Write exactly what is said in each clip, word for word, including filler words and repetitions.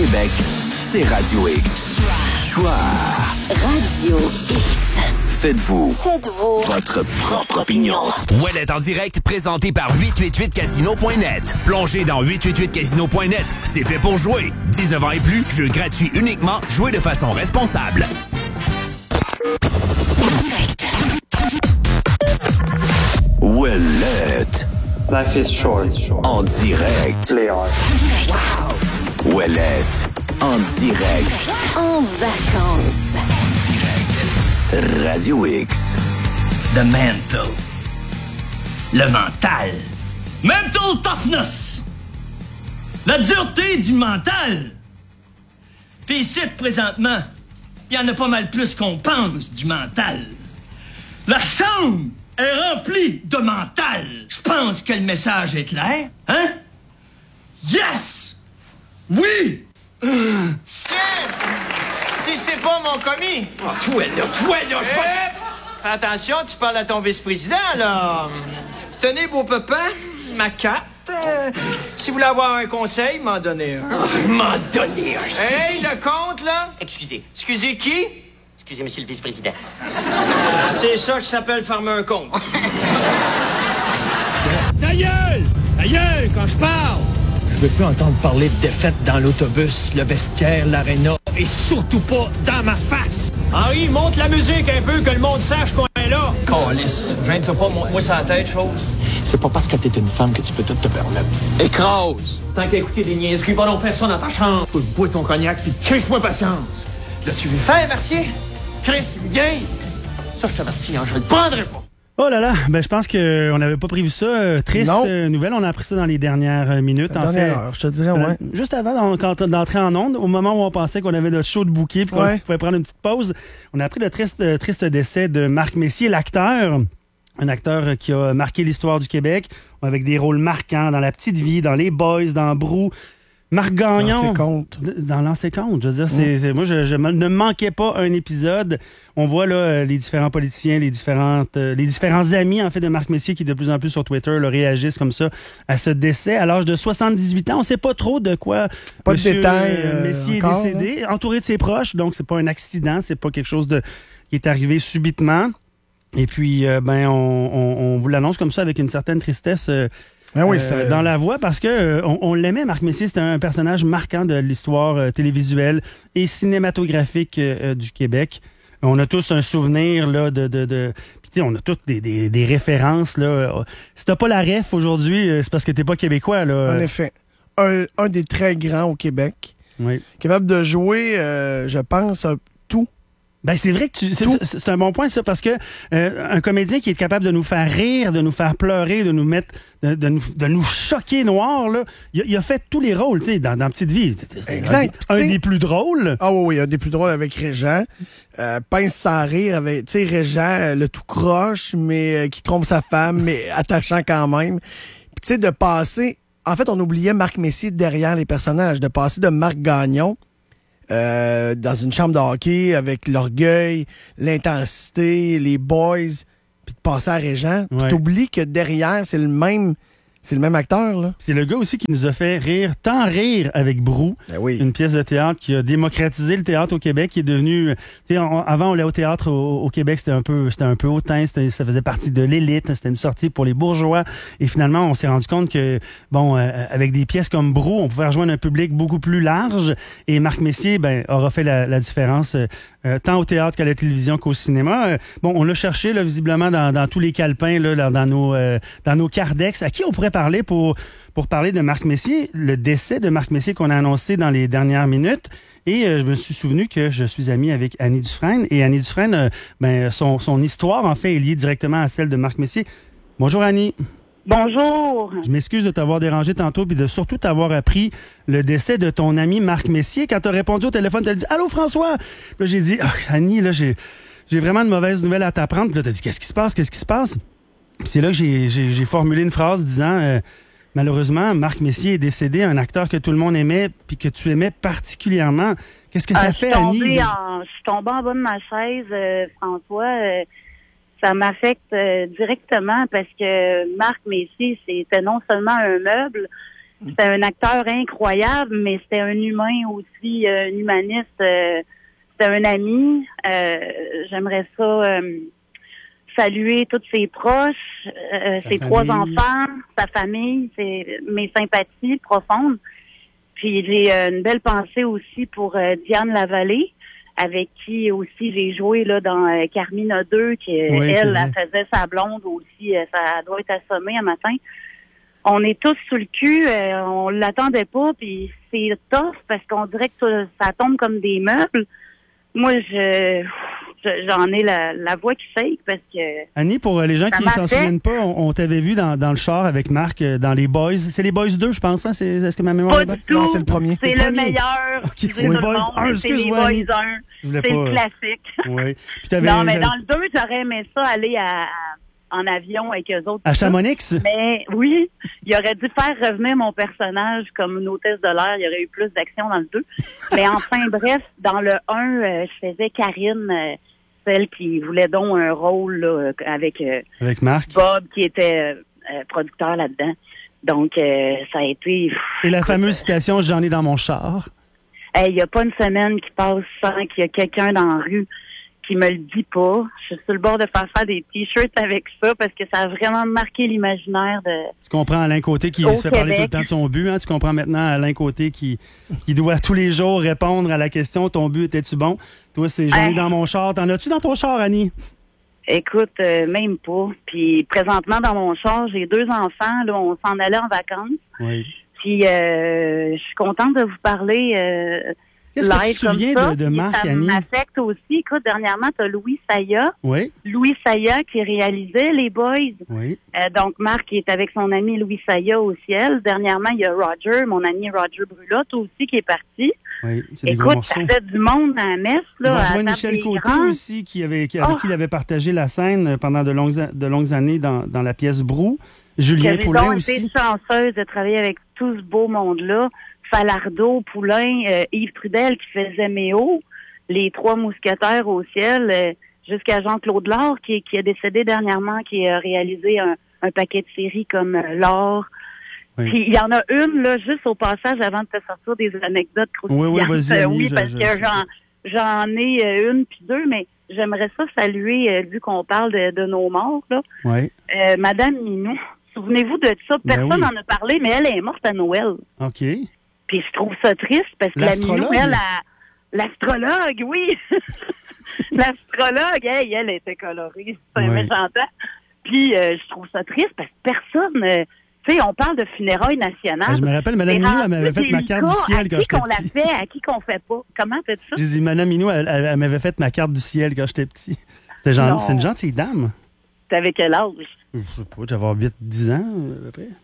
Québec, c'est Radio X. Choix. Radio X. Faites-vous. Faites-vous. Votre propre opinion. Ouellet en direct, présenté par huit cent quatre-vingt-huit casino point net. Plongez dans huit cent quatre-vingt-huit casino point net. C'est fait pour jouer. dix-neuf ans et plus, jeu gratuit uniquement. Jouez de façon responsable. Ouellet. Life is short. En direct. Play hard. Ouellet. En direct. En vacances. Radio X. The mental. Le mental. Mental toughness. La dureté du mental. Puis ici, présentement, il y en a pas mal plus qu'on pense du mental. La chambre est remplie de mental. Je pense que le message est clair. Hein? Yes! Oui! Tiens! Si c'est pas mon commis! Oh, toi là, toi là, je vais... Eh, fais attention, tu parles à ton vice-président, là. Tenez, beau papa, ma carte. Euh, si vous voulez avoir un conseil, m'en donnez un. Oh, m'en donner un. Hey, le compte, là? Excusez. Excusez qui? Excusez, monsieur le vice-président. C'est ça qui s'appelle fermer un compte. Ta gueule! Ta gueule, quand je parle! Je veux plus entendre parler de défaite dans l'autobus, le vestiaire, l'aréna, et surtout pas dans ma face! Henri, monte la musique un peu, que le monde sache qu'on est là. Calice, gêne-toi pas, monte-moi sur la tête, chose. C'est pas parce que t'es une femme que tu peux tout te permettre. Écrase! Tant qu'à écouter des niaiseries, va donc faire ça dans ta chambre. Faut boire ton cognac, puis crisse-moi patience! L'as-tu vu faire, Mercier? Chris, bien! Ça, je t'avertis, hein, je le prendrai pas! Oh là là, ben je pense qu'on n'avait pas prévu ça. Euh, triste euh, nouvelle, on a appris ça dans les dernières euh, minutes. La en dernière fait, heure, je te dirais, ouais. Euh, juste avant on- quand- d'entrer en onde, au moment où on pensait qu'on avait notre show de bouquet puis qu'on Ouais. pouvait prendre une petite pause, on a appris le triste, euh, triste décès de Marc Messier, l'acteur. Un acteur euh, qui a marqué l'histoire du Québec, avec des rôles marquants dans La Petite Vie, dans Les Boys, dans Brou. Marc Gagnon. Dans ses comptes. Dans l'ancien compte, je veux dire, c'est, c'est- moi, je, je me- ne manquais pas un épisode. On voit là euh, les différents politiciens, les différentes, euh, les différents amis en fait de Marc Messier qui de plus en plus sur Twitter là, réagissent comme ça à ce décès à l'âge de soixante-dix-huit ans. On sait pas trop de quoi Pas de Monsieur, détails, euh, euh, Messier encore, est décédé, entouré de ses proches, donc c'est pas un accident, c'est pas quelque chose de qui est arrivé subitement. Et puis, euh, ben, on, on, on vous l'annonce comme ça avec une certaine tristesse. euh, Ah oui, euh, c'est... dans la voix parce que euh, on, on l'aimait, Marc Messier, c'était un personnage marquant de l'histoire euh, télévisuelle et cinématographique euh, du Québec. On a tous un souvenir là de de, de... Puis, tu sais, on a toutes des, des, des références là. Si t'as pas la ref aujourd'hui, euh, c'est parce que t'es pas québécois là. En effet. Un, un des très grands au Québec. Oui. Capable de jouer, euh, je pense, un- tout. Ben c'est vrai que tu, c'est, c'est c'est un bon point ça parce que euh, un comédien qui est capable de nous faire rire, de nous faire pleurer, de nous mettre, de, de nous, de nous choquer noir là, il a, il a fait tous les rôles, tu sais, dans, dans Petite Vie. C'était Exact. Un, un T'sais- des plus drôles. Ah oui, oui, un des plus drôles avec Régent. Euh, Pince sans rire avec, tu sais, Régent, euh, le tout croche, mais euh, qui trompe sa femme, mais attachant quand même. Puis tu sais, de passer... En fait, on oubliait Marc Messier derrière les personnages. De passer de Marc Gagnon euh, dans une chambre de hockey avec l'orgueil, l'intensité, les boys, puis de passer à Régent. Puis Ouais. t'oublies que derrière, c'est le même... C'est le même acteur, là. C'est le gars aussi qui nous a fait rire, tant rire avec Brou, Ben oui. une pièce de théâtre qui a démocratisé le théâtre au Québec, qui est devenu, tu sais, on- avant on allait au théâtre au, au Québec, c'était un peu, c'était un peu hautain, c'était, ça faisait partie de l'élite, c'était une sortie pour les bourgeois, et finalement on s'est rendu compte que, bon, euh, avec des pièces comme Brou, on pouvait rejoindre un public beaucoup plus large, et Marc Messier, ben, aura fait la, la différence, euh, euh, tant au théâtre qu'à la télévision qu'au cinéma. Euh, bon, on l'a cherché là, visiblement dans, dans tous les calepins, là, dans, dans nos, euh, dans nos cardex. À qui on pourrait parler pour pour parler de Marc Messier, le décès de Marc Messier qu'on a annoncé dans les dernières minutes. Et euh, je me suis souvenu que je suis ami avec Annie Dufresne. Et Annie Dufresne, euh, ben, son, son histoire, en fait, est liée directement à celle de Marc Messier. Bonjour, Annie. Bonjour. Je m'excuse de t'avoir dérangé tantôt puis de surtout t'avoir appris le décès de ton ami Marc Messier. Quand tu as répondu au téléphone, tu as dit « Allô, François! » Là, j'ai dit oh, « Annie, là, j'ai, j'ai vraiment de mauvaises nouvelles à t'apprendre. » Puis là, tu as dit « Qu'est-ce qui se passe? Qu'est-ce qui se passe? » Puis c'est là que j'ai, j'ai, j'ai formulé une phrase disant euh, « Malheureusement, Marc Messier est décédé, un acteur que tout le monde aimait puis que tu aimais particulièrement. » Qu'est-ce que ça Euh, fait, je suis tombée Annie? en- Je suis tombée en bas de ma chaise, euh, François. euh, ça m'affecte euh, directement parce que Marc Messier, c'était non seulement un meuble, C'était un acteur incroyable, mais c'était un humain aussi, un humaniste. Euh, c'était un ami. Euh, j'aimerais ça euh, saluer tous ses proches, euh, ses famille. trois enfants, sa famille, ses, mes sympathies profondes. Puis j'ai euh, une belle pensée aussi pour euh, Diane Lavallée, avec qui aussi j'ai joué là dans euh, Carmina deux, qui Oui, elle, elle faisait sa blonde aussi, euh, ça doit être assommé un matin. On est tous sous le cul, euh, on l'attendait pas, puis c'est tough parce qu'on dirait que ça, ça tombe comme des meubles. Moi, je, je j'en ai la, la voix qui shake parce que... Annie, pour euh, les gens Ça qui m'a s'en fait. souviennent pas, on, on t'avait vu dans, dans le char avec Marc euh, dans Les Boys. C'est Les Boys deux, je pense, hein? C'est, est-ce que ma mémoire Pas est bonne? du tout. Non, c'est le premier. C'est Le le, premier. meilleur. Ok, Excusez c'est tout les le Boys monde, un, c'est les excuse-moi, Boys Annie. un. Je voulais C'est pas, le euh, classique. Oui. Puis t'avais, Non, mais j'avais- dans le deux, j'aurais aimé ça aller à, à- en avion avec eux autres. À Chamonix? Mais oui, il aurait dû faire revenir mon personnage comme une hôtesse de l'air. Il y aurait eu plus d'action dans le deux. Mais enfin, bref, dans le un, euh, je faisais Karine, euh, celle qui voulait donc un rôle là, avec euh, Avec Marc. Bob, qui était euh, euh, producteur là-dedans. Donc, euh, ça a été... Et la fameuse citation « J'en ai dans mon char Hey, il n'y a pas une semaine qui passe sans qu'il y a quelqu'un dans la rue qui me le dit pas. Je suis sur le bord de faire faire des t-shirts avec ça parce que ça a vraiment marqué l'imaginaire de... ». Tu comprends Alain Côté qui Au se fait parler tout Québec. le temps de son but. Hein? Tu comprends maintenant Alain Côté qui, qui doit tous les jours répondre à la question « Ton but était-tu bon? » Toi, c'est « J'en ai Hey. dans mon char. » T'en as-tu dans ton char, Annie? Écoute, euh, même pas. Puis présentement, dans mon char, j'ai deux enfants. Là, on s'en allait en vacances. Oui. Puis euh, je suis contente de vous parler euh, Qu'est-ce que tu live te comme souviens ça. de- de Puis Marc, ça Annie? m'affecte aussi. Écoute, dernièrement, tu as Louis Saya. Oui, Louis Saya qui réalisait Les Boys. oui. Euh, donc, Marc est avec son ami Louis Saya au ciel. Dernièrement, il y a Roger, mon ami Roger Brulotte aussi, qui est parti. Oui, c'est des gros Écoute, morceaux. ça fait du monde à la messe. Il va Là, à rejoindre la Michel table des Côté grands. aussi, qui avait, qui, avec Oh. qui il avait partagé la scène pendant de longues, a- de longues années dans, dans la pièce Brou. Julien Que j'ai Poulin donc aussi. été chanceuse de travailler avec tout ce beau monde-là. Falardeau, Poulain, euh, Yves Trudel qui faisait Méo, les trois mousquetaires au ciel, euh, jusqu'à Jean-Claude Laure qui, qui est décédé dernièrement, qui a réalisé un, un paquet de séries comme euh, L'Or. Oui. Puis il y en a une, là, juste au passage, avant de te sortir des anecdotes croustillantes. Oui, oui, vas-y, Euh, Annie, oui, je- parce je- que j'en, j'en ai euh, une puis deux, mais j'aimerais ça saluer, euh, vu qu'on parle de, de nos morts, là. Oui, Euh, Madame Minou, souvenez-vous de ça. Ben Personne oui. n'en a parlé, mais elle est morte à Noël. OK. Puis je trouve ça triste parce que la Minou, L'astrologue? elle, a... l'astrologue, oui. L'astrologue, hey, elle était colorée. C'est un Oui. méchant temps. Puis euh, je trouve ça triste parce que personne... euh, tu sais, on parle de funérailles nationales. Ben, je me rappelle, Mme C'est Minou, elle rendu m'avait fait ma délicat carte du ciel à quand qui j'étais qu'on la petit. fait, à qui qu'on fait pas. Comment t'as dit ça? J'ai dit, Mme Minou, elle, elle- elle m'avait fait ma carte du ciel quand j'étais petit. C'était gen- Non. C'est une gentille dame. T'avais quel âge? Je sais pas, j'avais huit dix ans, euh, à peu près.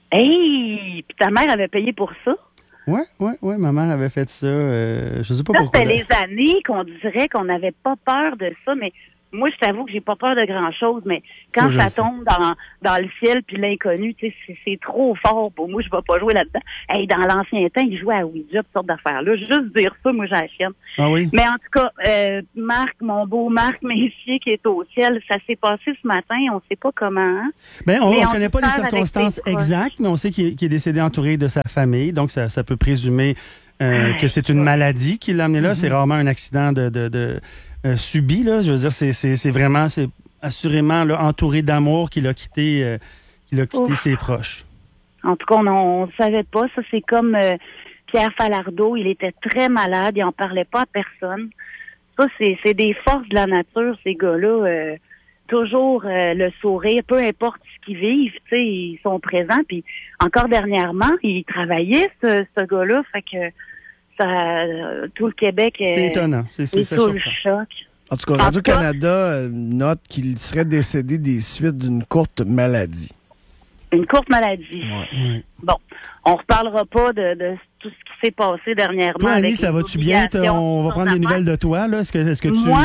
Hey! Puis ta mère avait payé pour ça? Ouais, ouais, ouais, ma mère avait fait ça. Euh, je sais pas Ça, pourquoi. c'était les années qu'on dirait qu'on n'avait pas peur de ça, mais moi, je t'avoue que j'ai pas peur de grand-chose, mais quand Ça, je ça le sais. tombe dans, dans le ciel puis l'inconnu, tu sais, c'est, c'est trop fort pour moi, je vais pas jouer là-dedans. Hey, dans l'ancien temps, ils jouaient à Ouija, toutes sortes d'affaires-là. Juste dire ça, moi, j'ai la chienne. Ah oui? Mais en tout cas, euh, Marc, mon beau Marc Messier qui est au ciel, ça s'est passé ce matin, on sait pas comment, hein? Ben, on Mais ne on connaît pas les parle avec circonstances ses proches. exactes, mais on sait qu'il est, qu'il est décédé entouré de sa famille, donc ça, ça peut présumer euh, que c'est une maladie qui l'a amené là. C'est rarement un accident de, de, de euh, subi, là. Je veux dire, c'est, c'est, c'est vraiment, c'est assurément là, entouré d'amour qu'il a quitté, euh, qu'il a quitté Ouf. ses proches. En tout cas, on ne savait pas. Ça, c'est comme euh, Pierre Falardeau. Il était très malade. Il en parlait pas à personne. Ça, c'est, c'est des forces de la nature, ces gars-là. Euh, toujours euh, le sourire, peu importe ce qu'ils vivent, tu sais, ils sont présents. Puis encore dernièrement, il travaillait, ce, ce gars-là. Fait que ça, euh, tout le Québec est, C'est étonnant. C'est, c'est, est ça sous le surprend. choc. En tout cas, En tout cas- Radio-Canada euh, note qu'il serait décédé des suites d'une courte maladie. Une courte maladie. Ouais. Bon, on reparlera pas de, de tout ce qui s'est passé dernièrement. Toi, Annie, avec ça les va-tu bien? T'as- obligations, On va toutes prendre des sortes nouvelles de toi, là. Est-ce que, est-ce que tu... Moi,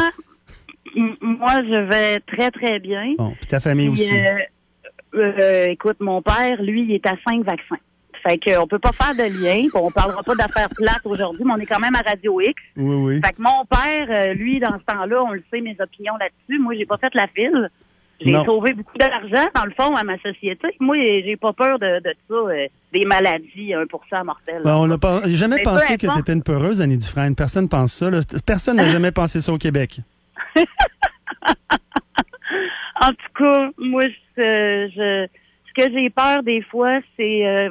m- moi, je vais très, très bien. Bon, puis ta famille Puis, aussi. euh, euh, écoute, mon père, lui, il est à cinq vaccins. Fait qu'on peut pas faire de lien. On parlera pas d'affaires plates aujourd'hui, mais on est quand même à Radio X. Oui, oui. Fait que mon père, euh, lui, dans ce temps-là, on le sait, mes opinions là-dessus. Moi, j'ai pas fait la file. J'ai Non. sauvé beaucoup d'argent, dans le fond, à ma société. Moi, j'ai pas peur de, de ça, euh, des maladies un pour cent mortelles. Ben, on n'a pas, j'ai jamais Mais pensé peu que importe. tu étais une peureuse, Annie Dufresne. Personne pense ça. Là. Personne n'a jamais pensé ça au Québec. En tout cas, moi, je, je, ce que j'ai peur des fois, c'est euh,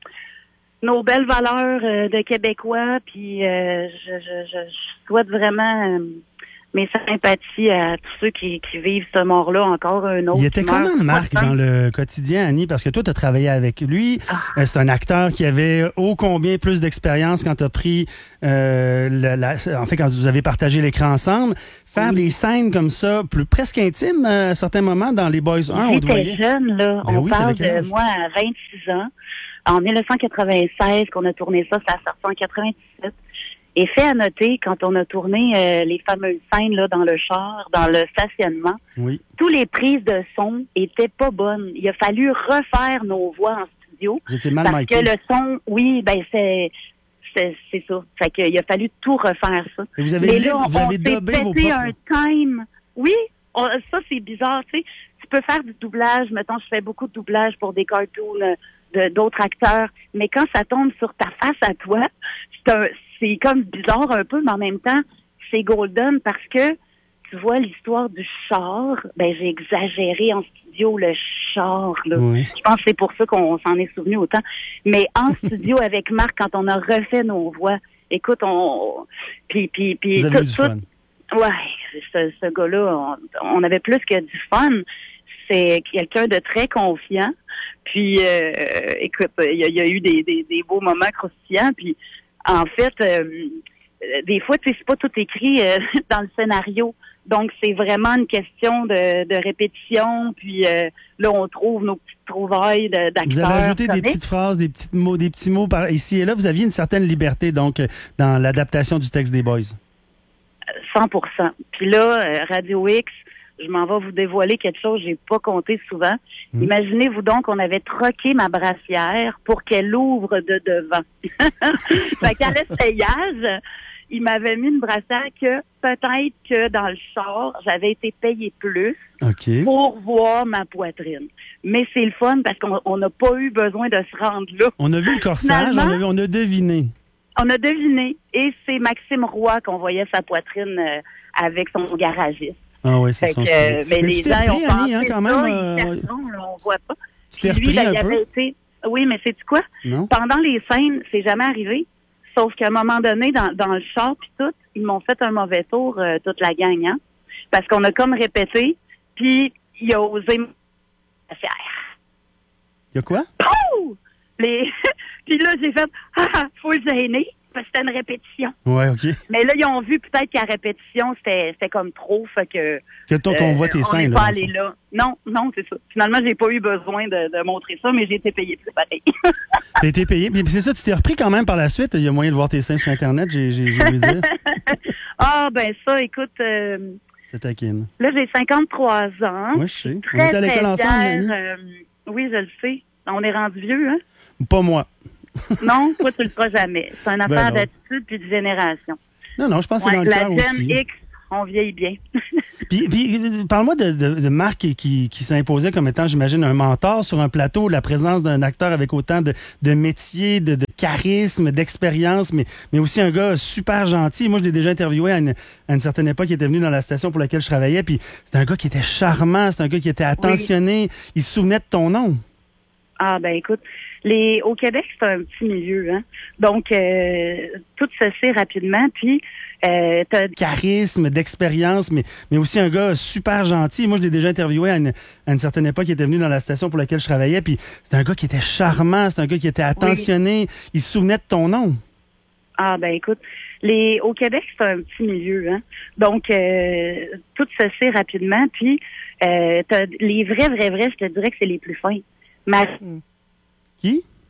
nos belles valeurs euh, de Québécois. Puis, euh, je, je, je, je souhaite vraiment euh, mes sympathies à tous ceux qui, qui vivent ce mort-là encore un autre. Il était qui meurt. comment Marc dans le quotidien, Annie? Parce que toi, tu as travaillé avec lui. Ah. Euh, C'est un acteur qui avait ô combien plus d'expérience quand tu as pris, euh, la, la- en fait, quand vous avez partagé l'écran ensemble. Faire Oui. des scènes comme ça, plus presque intimes euh, à certains moments dans Les Boys un, on te J'étais voyait. jeune, là. Ben on oui, parle t'avais quel de âge? moi à vingt-six ans. En dix-neuf cent quatre-vingt-seize, qu'on a tourné ça, ça a sorti en quatre-vingt-dix-sept. Et fait à noter, quand on a tourné euh, les fameuses scènes là, dans le char, dans le stationnement, Oui. tous les prises de son étaient pas bonnes. Il a fallu refaire nos voix en studio. Vous étiez mal Parce micé. que le son, oui, ben c'est c'est, c'est ça. Fait qu'il a fallu tout refaire ça. Et vous avez, Mais li- là, vous on avez s'est dobé vos pété propres... un time. Oui, on- ça c'est bizarre, tu sais. Tu peux faire du doublage, mettons, je fais beaucoup de doublage pour des cartoons euh, de d'autres acteurs, mais quand ça tombe sur ta face à toi, c'est un- c'est comme bizarre un peu, mais en même temps, c'est golden parce que tu vois l'histoire du char, ben j'ai exagéré en studio le char, là. Oui. Je pense que c'est pour ça qu'on s'en est souvenu autant. Mais en studio avec Marc, quand on a refait nos voix, écoute, on... Puis, puis, puis... Vous avez eu tout- du tout- fun. Ouais, ce, ce gars-là, on, on avait plus que du fun. C'est quelqu'un de très confiant. Puis, euh, écoute, il y, a- il y a eu des, des, des beaux moments croustillants. Puis, en fait, euh, des fois, tu sais, c'est pas tout écrit euh, dans le scénario. Donc, c'est vraiment une question de, de répétition. Puis, euh, là, on trouve nos petites trouvailles de- d'acteurs. Vous avez ajouté des comiques. petites phrases, des petits mots, des petits mots par ici et là. Vous aviez une certaine liberté, donc, euh, dans l'adaptation du texte des Boys. cent pour cent. Puis là, euh, Radio X, je m'en vais vous dévoiler quelque chose que j'ai pas compté souvent. Mm. Imaginez-vous donc qu'on avait troqué ma brassière pour qu'elle ouvre de devant. Fait qu'à l'essayage, il m'avait mis une brassière que peut-être que dans le char, j'avais été payé plus OK. pour voir ma poitrine. Mais c'est le fun parce qu'on on n'a pas eu besoin de se rendre là. On a vu le corsage, on Finalement- a, vu- on a deviné. On a deviné. Et c'est Maxime Roy qu'on voyait sa poitrine euh, avec son garagiste. Ah oui, c'est Fait son que, sujet. euh, mais, Mais les tu t'es gens repris, ont Annie, pensé hein, quand même, ça, euh, ils perdent, là, on voit pas. Tu t'es Puis lui, repris là, un il peu? avait été... Oui, mais sais-tu quoi? Non? Pendant les scènes, c'est jamais arrivé. Sauf qu'à un moment donné, dans, dans le char puis tout, ils m'ont fait un mauvais tour, euh, toute la gang, hein? Parce qu'on a comme répété, puis il a osé me faire. Il y a quoi? Pouh! Les... puis là, j'ai fait « Ah, faut le gêner », parce que c'était une répétition. Ouais, OK. Mais là, ils ont vu peut-être qu'à répétition, c'était c'était comme trop, fait que... Que toi, qu'on euh, voit tes on seins, n'est là. pas dans le allé fond. là. Non, non, c'est ça. Finalement, j'ai pas eu besoin de, de montrer ça, mais j'ai été payée plus pareil. T'as été payé. Puis c'est ça, tu t'es repris quand même par la suite. Il y a moyen de voir tes seins sur Internet, j'ai j'ai j'ai oublié de dire. Ah, ben ça, écoute, euh, Je taquine. là, j'ai cinquante-trois ans. Moi, je sais. On Très, était à l'école très ensemble, fière, Annie. euh, oui, je le sais. On est rendu vieux, hein? Pas moi. Non, toi, tu le feras jamais. C'est une Ben affaire non. d'attitude puis de génération. Non, non, je pense que c'est Ouais, dans le la cœur Gen aussi. X, on vieillit bien. Puis, puis, euh, parle-moi de, de, de Marc qui, qui, qui s'imposait comme étant, j'imagine, un mentor sur un plateau, la présence d'un acteur avec autant de, de métier, de, de charisme, d'expérience, mais, mais aussi un gars super gentil. Moi, je l'ai déjà interviewé à une, à une certaine époque. Il était venu dans la station pour laquelle je travaillais, puis c'était un gars qui était charmant, c'était un gars qui était attentionné. Il se souvenait de ton nom. Ah, ben écoute, les au Québec, c'est un petit milieu, hein. Donc, euh, tout se sait rapidement, puis euh, t'as Charisme, d'expérience, mais, mais aussi un gars super gentil. Moi, je l'ai déjà interviewé à une, à une certaine époque. Il était venu dans la station pour laquelle je travaillais, puis c'était un gars qui était charmant, c'était un gars qui était attentionné. Il se souvenait de ton nom. Ah, ben écoute, les au Québec, c'est un petit milieu, hein. Donc, euh, tout se sait rapidement, puis euh, t'as les vrais, vrais, vrais, je te dirais que c'est les plus fins. Marie, Qui?